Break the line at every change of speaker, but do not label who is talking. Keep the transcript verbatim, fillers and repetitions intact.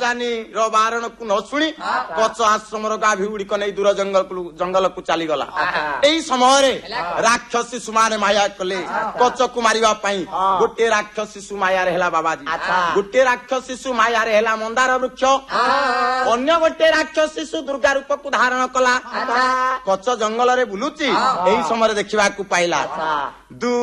ଜାନି ର ବାରଣ କୁ ନ ଶୁଣି କଚ ଆଶ୍ରମର ଗାଭୀ ଗୁଡିକ ନେଇ ଦୂର ଜଙ୍ଗଲ ଜଙ୍ଗଲକୁ ଚାଲିଗଲା। ଏଇ ସମୟରେ ରାକ୍ଷସୀ ସୁମାନେ ମାୟା କଲେ କଚକୁ ମାରିବା ପାଇଁ। ଗୋଟିଏ ରାକ୍ଷସୀ ସୁ ମାୟାରେ ହେଲା ବାବାଜୀ, ଗୋଟିଏ ରାକ୍ଷସୀ ସୁ ମାୟାରେ ହେଲା ମନ୍ଦାର ବୃକ୍ଷ, ଅନ୍ୟ ଗୋଟିଏ ରାକ୍ଷସୀ ସୁ ଦୁର୍ଗା ରୂପକୁ ଧାରଣ କଲା। କଚ ଜଙ୍ଗଲରେ ବୁଲୁଛି, ଏଇ ସମୟରେ ଦେଖିବାକୁ ପାଇଲା